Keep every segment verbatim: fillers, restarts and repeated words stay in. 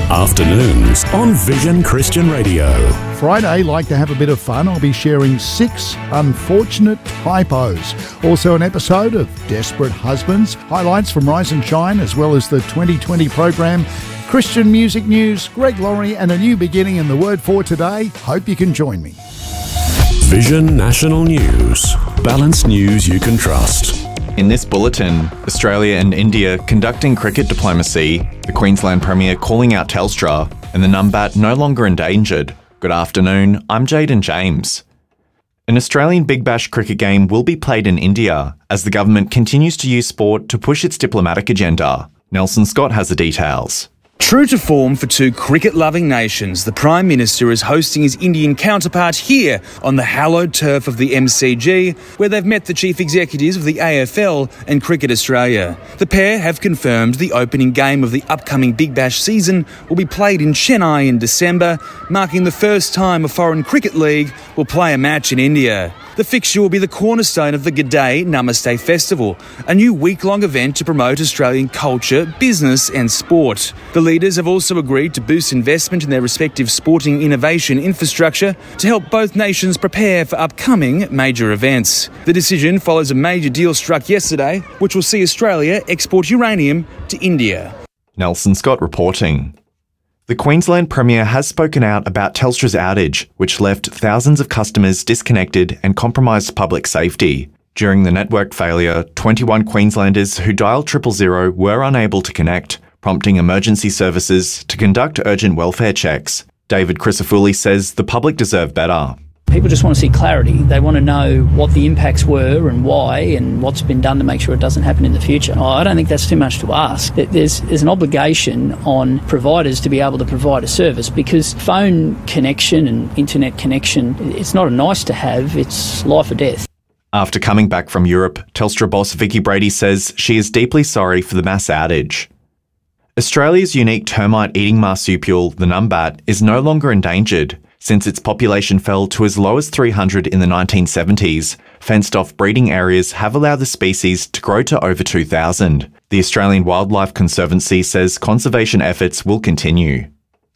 Afternoons on Vision Christian Radio. Friday, like to have a bit of fun, I'll be sharing six unfortunate typos. Also an episode of Desperate Husbands, highlights from Rise and Shine, as well as the twenty twenty program, Christian music news, Greg Laurie, and a new beginning in the Word for today. Hope you can join me. Vision National News. Balanced news you can trust. In this bulletin, Australia and India conducting cricket diplomacy, the Queensland Premier calling out Telstra, and the Numbat no longer endangered. Good afternoon, I'm Jaden James. An Australian Big Bash cricket game will be played in India as the government continues to use sport to push its diplomatic agenda. Nelson Scott has the details. True to form for two cricket-loving nations, the Prime Minister is hosting his Indian counterpart here on the hallowed turf of the M C G, where they've met the chief executives of the A F L and Cricket Australia. The pair have confirmed the opening game of the upcoming Big Bash season will be played in Chennai in December, marking the first time a foreign cricket league will play a match in India. The fixture will be the cornerstone of the G'day Namaste Festival, a new week-long event to promote Australian culture, business and sport. The leaders have also agreed to boost investment in their respective sporting innovation infrastructure to help both nations prepare for upcoming major events. The decision follows a major deal struck yesterday, which will see Australia export uranium to India. Nelson Scott reporting. The Queensland Premier has spoken out about Telstra's outage, which left thousands of customers disconnected and compromised public safety. During the network failure, twenty-one Queenslanders who dialed triple zero were unable to connect, prompting emergency services to conduct urgent welfare checks. David Crisafulli says the public deserve better. People just want to see clarity. They want to know what the impacts were and why and what's been done to make sure it doesn't happen in the future. Oh, I don't think that's too much to ask. There's, there's an obligation on providers to be able to provide a service, because phone connection and internet connection, it's not a nice to have, it's life or death. After coming back from Europe, Telstra boss Vicky Brady says she is deeply sorry for the mass outage. Australia's unique termite-eating marsupial, the Numbat, is no longer endangered, since its population fell to as low as three hundred in the nineteen seventies. Fenced-off breeding areas have allowed the species to grow to over two thousand. The Australian Wildlife Conservancy says conservation efforts will continue.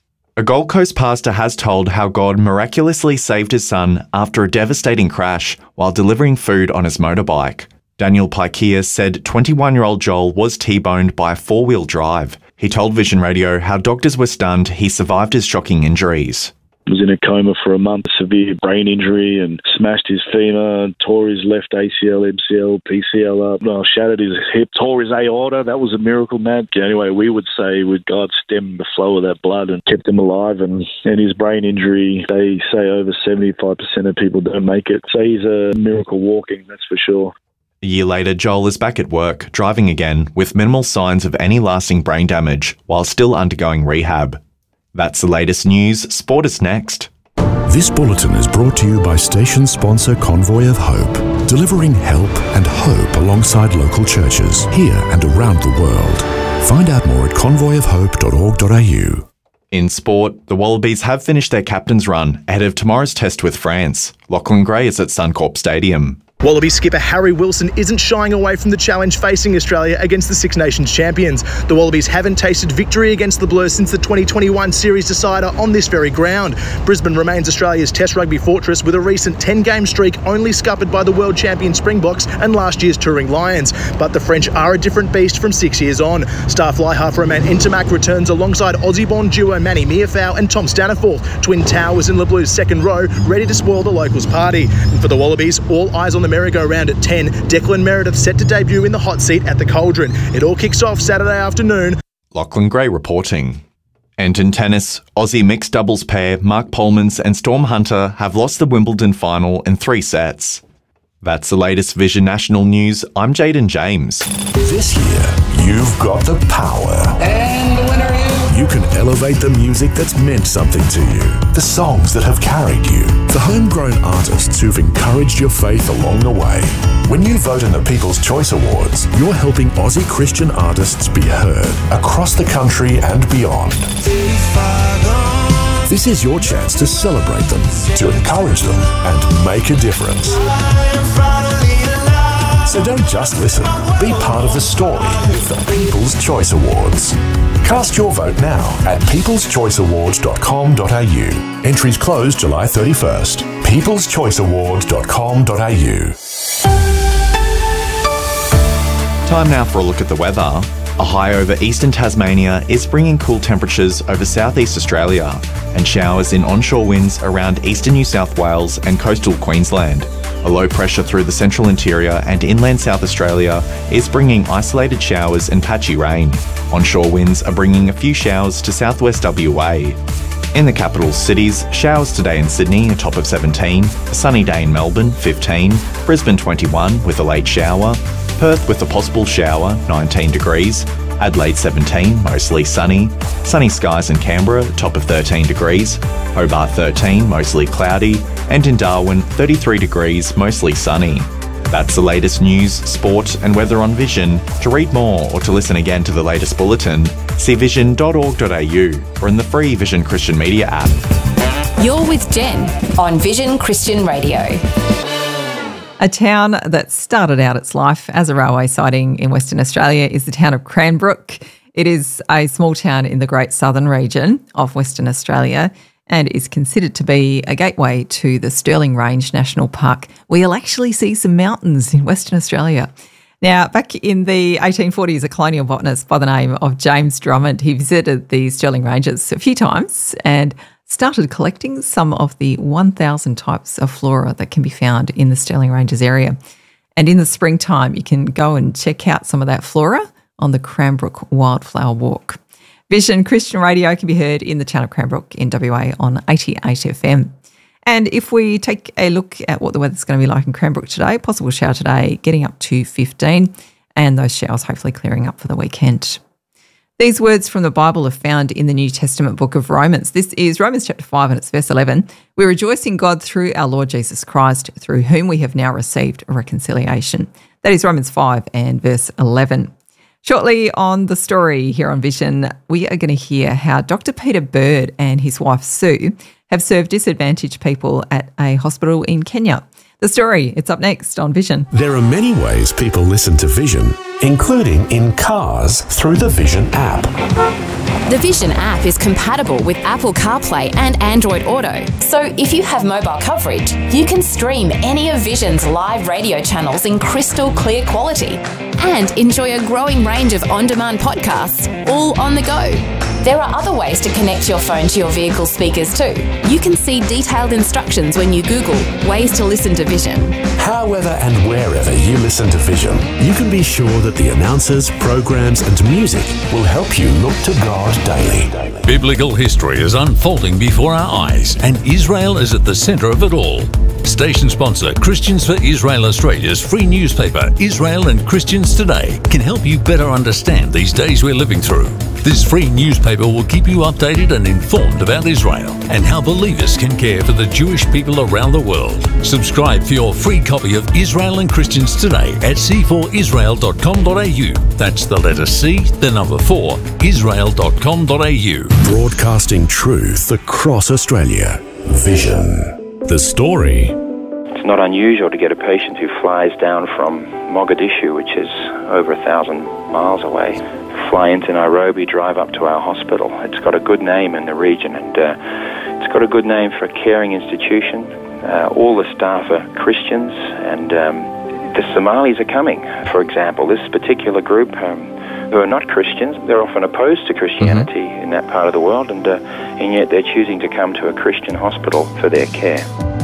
A Gold Coast pastor has told how God miraculously saved his son after a devastating crash while delivering food on his motorbike. Daniel Pikea said twenty-one-year-old Joel was T-boned by a four-wheel drive. He told Vision Radio how doctors were stunned he survived his shocking injuries. He was in a coma for a month, severe brain injury, and smashed his femur, tore his left A C L, M C L, P C L up, no, shattered his hip, tore his aorta. That was a miracle, man. Anyway, we would say with God stemmed the flow of that blood and kept him alive. And, and his brain injury, they say over seventy-five percent of people don't make it. So he's a miracle walking, that's for sure. A year later, Joel is back at work, driving again, with minimal signs of any lasting brain damage, while still undergoing rehab. That's the latest news. Sport is next. This bulletin is brought to you by station sponsor Convoy of Hope, delivering help and hope alongside local churches here and around the world. Find out more at convoy of hope dot org dot a u. In sport, the Wallabies have finished their captain's run ahead of tomorrow's test with France. Lachlan Gray is at Suncorp Stadium. Wallaby skipper Harry Wilson isn't shying away from the challenge facing Australia against the Six Nations champions. The Wallabies haven't tasted victory against the Blues since the twenty twenty-one series decider on this very ground. Brisbane remains Australia's Test rugby fortress, with a recent ten-game streak only scuppered by the world champion Springboks and last year's touring Lions. But the French are a different beast from six years on. Star fly half Romain Ntamak returns alongside Aussie-born duo Manny Meafou and Tom Staniforth. Twin towers in the Blues' second row, ready to spoil the locals' party. And for the Wallabies, all eyes on the merry-go-round at ten. Declan Meredith set to debut in the hot seat at the Cauldron. It all kicks off Saturday afternoon. Lachlan Gray reporting. And in tennis, Aussie mixed doubles pair Mark Polmans and Storm Hunter have lost the Wimbledon final in three sets. That's the latest Vision National News. I'm Jaden James. This year, you've got the power. And the winner is... You can elevate the music that's meant something to you. The songs that have carried you. The homegrown artists who've encouraged your faith along the way. When you vote in the People's Choice Awards, you're helping Aussie Christian artists be heard across the country and beyond. This is your chance to celebrate them, to encourage them, and make a difference. So don't just listen. Be part of the story with the People's Choice Awards. Cast your vote now at peoples choice awards dot com dot a u. Entries close July thirty-first. peoples choice awards dot com dot a u. Time now for a look at the weather. A high over eastern Tasmania is bringing cool temperatures over southeast Australia and showers in onshore winds around eastern New South Wales and coastal Queensland. A low pressure through the central interior and inland South Australia is bringing isolated showers and patchy rain. Onshore winds are bringing a few showers to southwest W A. In the capital cities, showers today in Sydney, a top of seventeen, a sunny day in Melbourne, fifteen, Brisbane twenty-one with a late shower, Perth with a possible shower, nineteen degrees, Adelaide seventeen, mostly sunny, sunny skies in Canberra, top of thirteen degrees, Hobart thirteen, mostly cloudy, and in Darwin thirty-three degrees, mostly sunny. That's the latest news, sport and weather on Vision. To read more or to listen again to the latest bulletin, see vision dot org dot a u or in the free Vision Christian Media app. You're with Jen on Vision Christian Radio. A town that started out its life as a railway siding in Western Australia is the town of Cranbrook. It is a small town in the Great Southern region of Western Australia and is considered to be a gateway to the Stirling Range National Park, where you'll actually see some mountains in Western Australia. Now, back in the eighteen forties, a colonial botanist by the name of James Drummond, he visited the Stirling Ranges a few times and started collecting some of the one thousand types of flora that can be found in the Stirling Ranges area. And in the springtime, you can go and check out some of that flora on the Cranbrook Wildflower Walk. Vision Christian Radio can be heard in the town of Cranbrook in W A on eighty-eight F M. And if we take a look at what the weather's going to be like in Cranbrook today, possible shower today getting up to fifteen, and those showers hopefully clearing up for the weekend. These words from the Bible are found in the New Testament book of Romans. This is Romans chapter five and it's verse eleven. We rejoice in God through our Lord Jesus Christ, through whom we have now received a reconciliation. That is Romans five and verse eleven. Shortly on the story here on Vision, we are going to hear how Doctor Peter Bird and his wife Sue have served disadvantaged people at a hospital in Kenya. The story, it's up next on Vision. There are many ways people listen to Vision, including in cars through the Vision app. The Vision app is compatible with Apple CarPlay and Android Auto. So if you have mobile coverage, you can stream any of Vision's live radio channels in crystal clear quality and enjoy a growing range of on-demand podcasts all on the go. There are other ways to connect your phone to your vehicle speakers too. You can see detailed instructions when you Google ways to listen to Vision. However and wherever you listen to Vision, you can be sure that the announcers, programs and music will help you look to God daily. Biblical history is unfolding before our eyes, and Israel is at the centre of it all. Station sponsor Christians for Israel Australia's free newspaper, Israel and Christians Today, can help you better understand these days we're living through. This free newspaper will keep you updated and informed about Israel and how believers can care for the Jewish people around the world. Subscribe for your free copy of Israel and Christians Today at c four israel dot com dot a u. That's the letter C, the number four, israel dot com dot a u. Broadcasting truth across Australia. Vision. The story. It's not unusual to get a patient who flies down from Mogadishu, which is over a thousand miles away, fly into Nairobi, drive up to our hospital. It's got a good name in the region, and uh, it's got a good name for a caring institution. Uh, all the staff are Christians, and um, the Somalis are coming, for example. This particular group um, who are not Christians, they're often opposed to Christianity mm-hmm. in that part of the world, and, uh, and yet they're choosing to come to a Christian hospital for their care.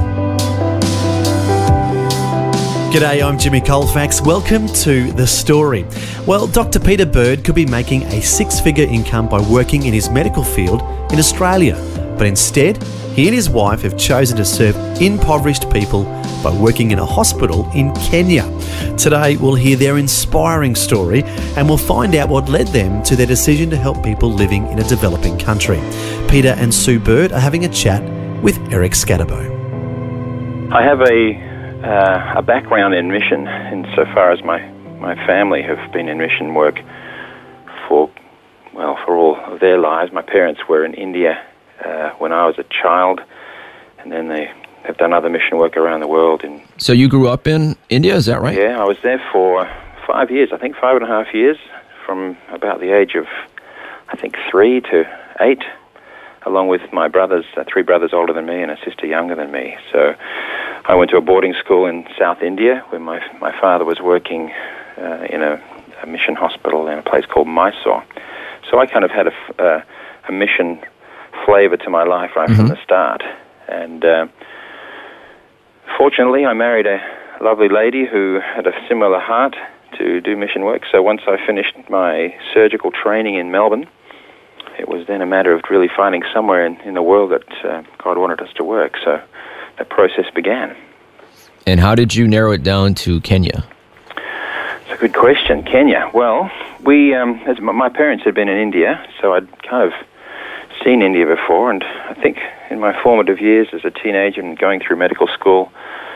G'day, I'm Jimmy Colfax. Welcome to The Story. Well, Doctor Peter Bird could be making a six-figure income by working in his medical field in Australia, but instead, he and his wife have chosen to serve impoverished people by working in a hospital in Kenya. Today, we'll hear their inspiring story and we'll find out what led them to their decision to help people living in a developing country. Peter and Sue Bird are having a chat with Eric Scatterbo. I have a Uh, a background in mission, insofar as my, my family have been in mission work for, well, for all of their lives. My parents were in India uh, when I was a child, and then they, have done other mission work around the world. In So you grew up in India, is that right? Yeah, I was there for five years, I think five and a half years, from about the age of, I think, three to eight, along with my brothers, uh, three brothers older than me and a sister younger than me. So I went to a boarding school in South India where my my father was working uh, in a, a mission hospital in a place called Mysore. So I kind of had a, uh, a mission flavour to my life right mm-hmm. from the start. And uh, fortunately, I married a lovely lady who had a similar heart to do mission work. So once I finished my surgical training in Melbourne, it was then a matter of really finding somewhere in, in the world that uh, God wanted us to work. So that process began. And how did you narrow it down to Kenya? It's a good question. Kenya. Well, we, um, as my parents had been in India, so I'd kind of seen India before, and I think in my formative years as a teenager and going through medical school,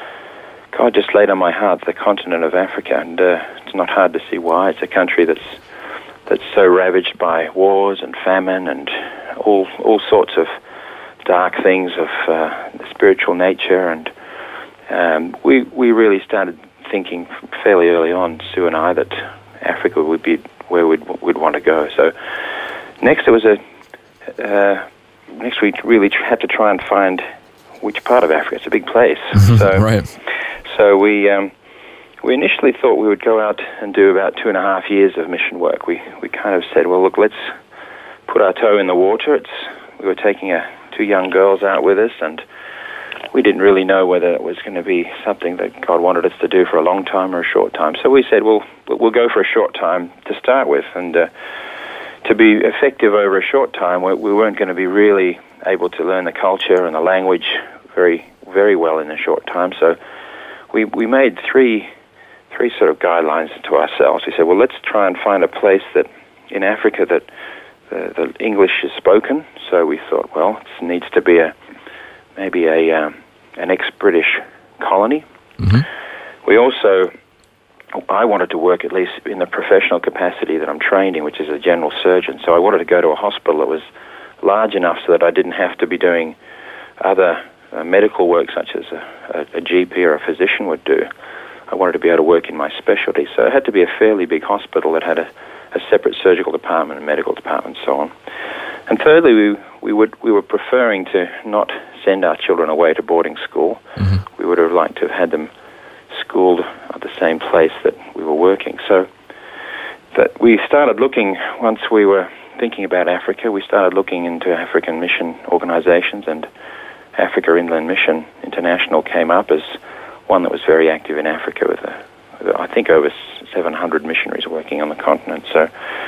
God just laid on my heart the continent of Africa, and uh, it's not hard to see why. It's a country that's that's so ravaged by wars and famine and all all sorts of dark things of uh, the spiritual nature, and um, we we really started thinking fairly early on, Sue and I, that Africa would be where we'd we'd want to go. So next there was a uh, next we really had to try and find which part of Africa. It's a big place, so right. So we. Um, We initially thought we would go out and do about two and a half years of mission work. We we kind of said, well, look, let's put our toe in the water. It's we were taking a, two young girls out with us, and we didn't really know whether it was going to be something that God wanted us to do for a long time or a short time. So we said, well, we'll go for a short time to start with, and uh, to be effective over a short time, we, we weren't going to be really able to learn the culture and the language very very well in a short time. So we we made three. three sort of guidelines to ourselves. We said, well, let's try and find a place that in Africa that the, the English is spoken. So we thought, well, it needs to be a maybe a um, an ex-British colony. Mm-hmm. We also, I wanted to work at least in the professional capacity that I'm trained in, which is a general surgeon. So I wanted to go to a hospital that was large enough so that I didn't have to be doing other uh, medical work such as a, a, a G P or a physician would do. I wanted to be able to work in my specialty, so it had to be a fairly big hospital that had a, a separate surgical department and medical department and so on. And thirdly, we we would we were preferring to not send our children away to boarding school. Mm-hmm. We would have liked to have had them schooled at the same place that we were working. So that we started looking, once we were thinking about Africa, we started looking into African mission organizations, and Africa Inland Mission International came up as one that was very active in Africa with, a, with a, I think, over seven hundred missionaries working on the continent. So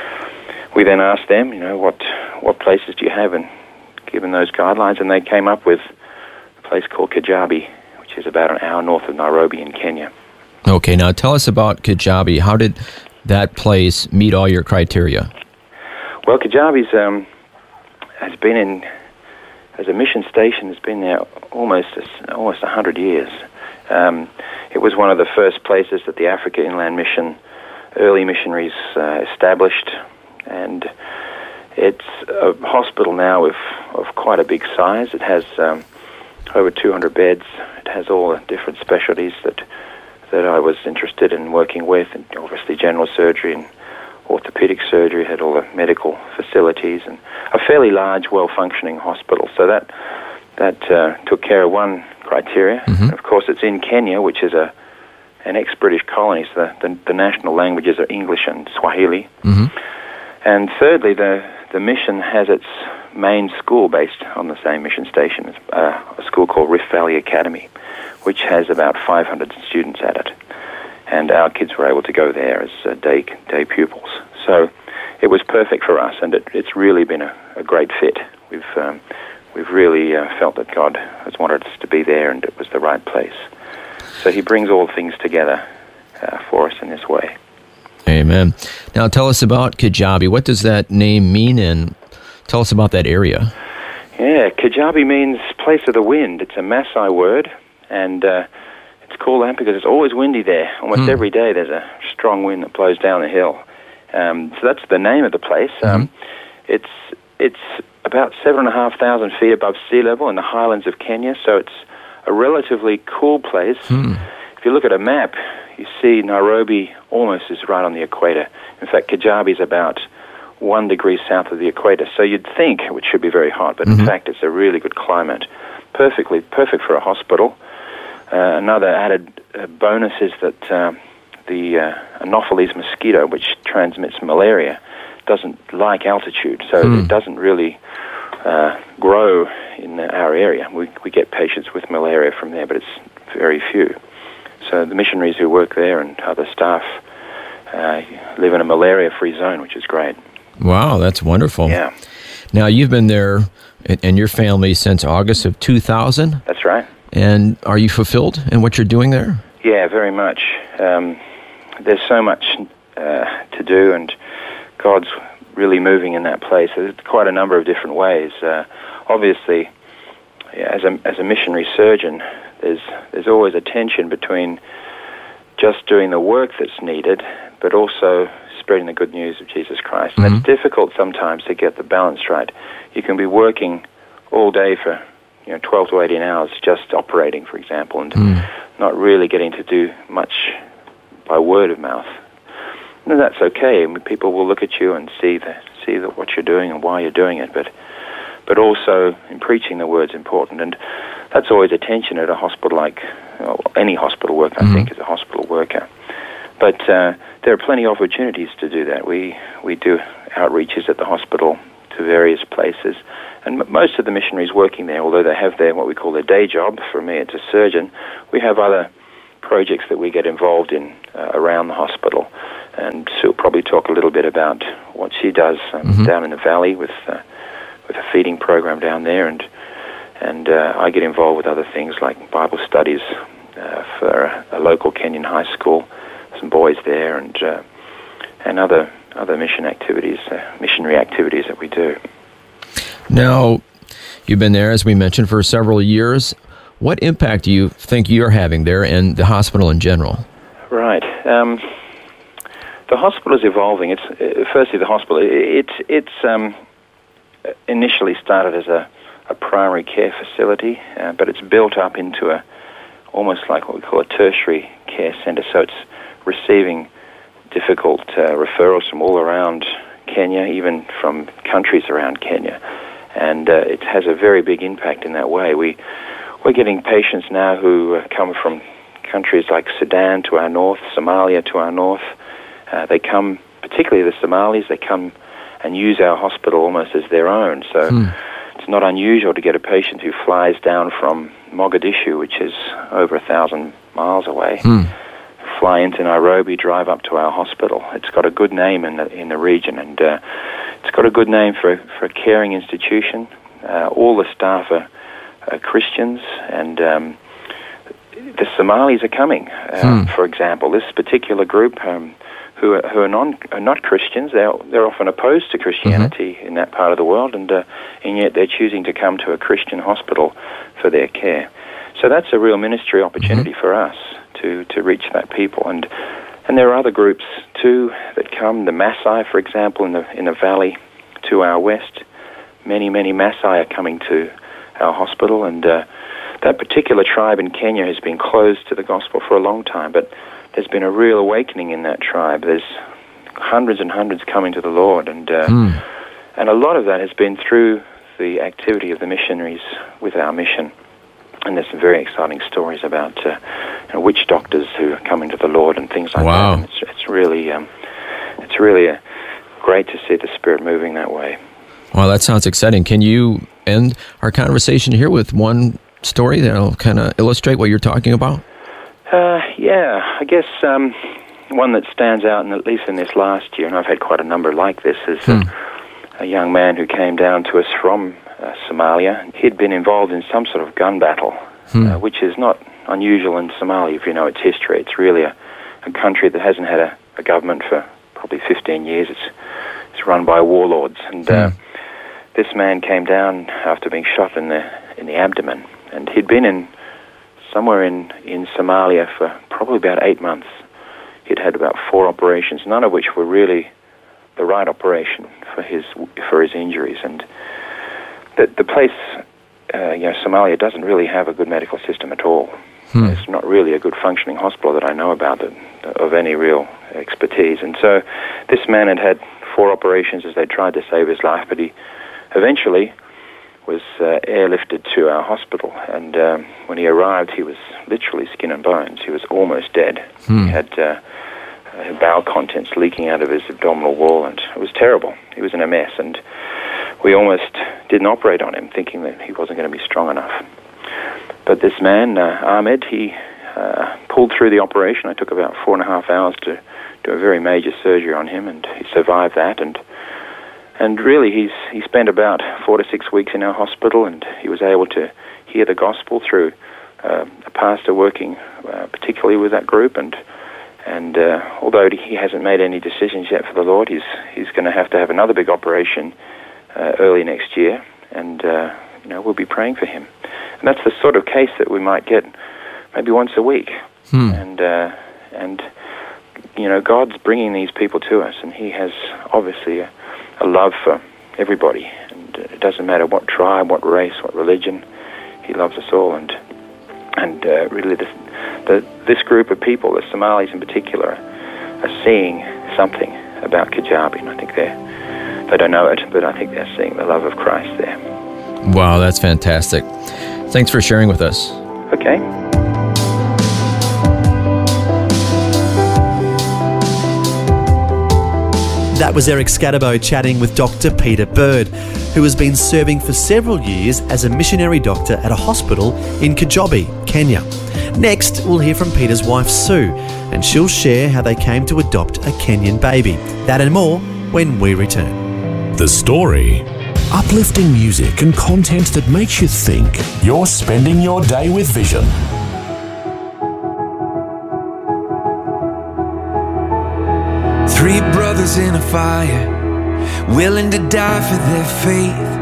we then asked them, you know, what what places do you have, and given those guidelines, and they came up with a place called Kijabi, which is about an hour north of Nairobi in Kenya. Okay, now tell us about Kijabi. How did that place meet all your criteria? Well, Kijabi's um, has been in, as a mission station, has been there almost almost one hundred years. Um, it was one of the first places that the Africa Inland Mission early missionaries uh, established, and it's a hospital now of, of quite a big size. It has um, over two hundred beds. It has all the different specialties that that I was interested in working with, and obviously general surgery and orthopedic surgery. It had all the medical facilities and a fairly large, well-functioning hospital. So that that uh, took care of one criteria. Mm-hmm. And of course, it's in Kenya, which is a an ex-British colony, so the, the, the national languages are English and Swahili. Mm-hmm. And thirdly, the, the mission has its main school based on the same mission station. It's uh, a school called Rift Valley Academy, which has about five hundred students at it. And our kids were able to go there as uh, day day pupils. So it was perfect for us, and it, it's really been a, a great fit. We've um, we've really uh, felt that God has wanted us to be there, and it was the right place. So he brings all things together uh, for us in this way. Amen. Now tell us about Kijabi. What does that name mean, and tell us about that area? Yeah, Kijabi means place of the wind. It's a Maasai word, and uh, it's called that because it's always windy there. Almost mm. every day there's a strong wind that blows down the hill. Um, so that's the name of the place. Mm-hmm. Um, it's it's about seven and a half thousand feet above sea level in the highlands of Kenya, so it's a relatively cool place. Hmm. If you look at a map, you see Nairobi almost is right on the equator. In fact, Kajabi is about one degree south of the equator. So you'd think it should be very hot, but Mm-hmm. in fact, it's a really good climate. Perfectly, perfect for a hospital. Uh, another added uh, bonus is that uh, the uh, Anopheles mosquito, which transmits malaria, doesn't like altitude, so Hmm. it doesn't really uh, grow in our area. We, we get patients with malaria from there, but it's very few. So the missionaries who work there and other staff uh, live in a malaria-free zone, which is great. Wow, that's wonderful. Yeah. Now, you've been there and and your family since August of two thousand. That's right. And are you fulfilled in what you're doing there? Yeah, very much. Um, there's so much uh, to do, and God's really moving in that place. There's quite a number of different ways. Uh, obviously, yeah, as a as a missionary surgeon, there's there's always a tension between just doing the work that's needed, but also spreading the good news of Jesus Christ. And Mhm. it's difficult sometimes to get the balance right. You can be working all day for you know twelve to eighteen hours just operating, for example, and Mm. not really getting to do much by word of mouth. And that's okay. I mean, people will look at you and see the, see the, what you're doing and why you're doing it, but but also in preaching the word's important. And that's always a tension at a hospital like, well, any hospital worker, I Mhm. think, is a hospital worker. But uh, there are plenty of opportunities to do that. We, we do outreaches at the hospital to various places. And m- most of the missionaries working there, although they have their what we call their day job, for me it's a surgeon, we have other projects that we get involved in uh, around the hospital. And she'll probably talk a little bit about what she does um, Mhm. down in the valley with uh, with a feeding program down there, and and uh, I get involved with other things like Bible studies uh, for a, a local Kenyan high school, some boys there, and uh, and other other mission activities, uh, missionary activities that we do. Now, you've been there, as we mentioned, for several years. What impact do you think you're having there and the hospital in general? Right. Um, the hospital is evolving. It's uh, firstly the hospital. It, it's it's um, initially started as a, a primary care facility, uh, but it's built up into a almost like what we call a tertiary care centre. So it's receiving difficult uh, referrals from all around Kenya, even from countries around Kenya, and uh, it has a very big impact in that way. We we're getting patients now who uh, come from countries like Sudan to our north, Somalia to our north. Uh, they come, particularly the Somalis, they come and use our hospital almost as their own. So Hmm. it's not unusual to get a patient who flies down from Mogadishu, which is over a thousand miles away, Hmm. fly into Nairobi, drive up to our hospital. It's got a good name in the in the region, and uh, it's got a good name for for a caring institution. Uh, all the staff are, are Christians, and um, the Somalis are coming. Uh, Hmm. For example, this particular group. Um, Who are, who are, non, are not Christians. They're, they're often opposed to Christianity mm-hmm. in that part of the world, and uh, and yet they're choosing to come to a Christian hospital for their care. So that's a real ministry opportunity mm-hmm. for us to, to reach that people. And and there are other groups too that come. The Maasai, for example, in the in the valley to our west, many many Maasai are coming to our hospital, and uh, that particular tribe in Kenya has been closed to the gospel for a long time, but there's been a real awakening in that tribe. There's hundreds and hundreds coming to the Lord, and uh, Hmm. and a lot of that has been through the activity of the missionaries with our mission. And there's some very exciting stories about uh, you know, witch doctors who are coming to the Lord and things like Wow. that. And it's, it's really, um, it's really uh, great to see the Spirit moving that way. Well, that sounds exciting. Can you end our conversation here with one story that'll kind of illustrate what you're talking about? Uh, yeah, I guess um, one that stands out, and at least in this last year, and I've had quite a number like this, is Hmm. a, a young man who came down to us from uh, Somalia. He'd been involved in some sort of gun battle, Hmm. uh, which is not unusual in Somalia if you know its history. It's really a, a country that hasn't had a, a government for probably fifteen years. It's it's run by warlords, and uh, Hmm. this man came down after being shot in the in the abdomen, and he'd been in somewhere in, in Somalia for probably about eight months. He'd had about four operations, none of which were really the right operation for his for his injuries. And the, the place uh, you know, Somalia doesn't really have a good medical system at all. Hmm. It's not really a good functioning hospital that I know about that, of any real expertise. And so this man had had four operations as they tried to save his life, but he eventually was uh, airlifted to our hospital. And um, when he arrived, he was literally skin and bones. He was almost dead. Hmm. He had uh, uh, bowel contents leaking out of his abdominal wall, and it was terrible. He was in a mess, and we almost didn't operate on him, thinking that he wasn't going to be strong enough. But this man, uh, Ahmed, he uh, pulled through the operation. I took about four and a half hours to do a very major surgery on him, and he survived that. And and really, he's he spent about four to six weeks in our hospital, and he was able to hear the gospel through uh, a pastor working uh, particularly with that group. And and uh, although he hasn't made any decisions yet for the Lord, he's he's going to have to have another big operation uh, early next year, and uh, you know, we'll be praying for him. And that's the sort of case that we might get maybe once a week. Hmm. And uh, and you know, God's bringing these people to us, and He has obviously a, a love for everybody. And it doesn't matter what tribe, what race, what religion. He loves us all. And and uh, really, this, the, this group of people, the Somalis in particular, are seeing something about Kajabi. And I think they they don't know it, but I think they're seeing the love of Christ there. Wow, that's fantastic. Thanks for sharing with us. Okay. That was Eric Scatterbo chatting with Doctor Peter Bird, who has been serving for several years as a missionary doctor at a hospital in Kajabi, Kenya. Next, we'll hear from Peter's wife Sue, and she'll share how they came to adopt a Kenyan baby. That and more when we return. The Story. Uplifting music and content that makes you think. You're spending your day with Vision. Three brothers in a fire, willing to die for their faith.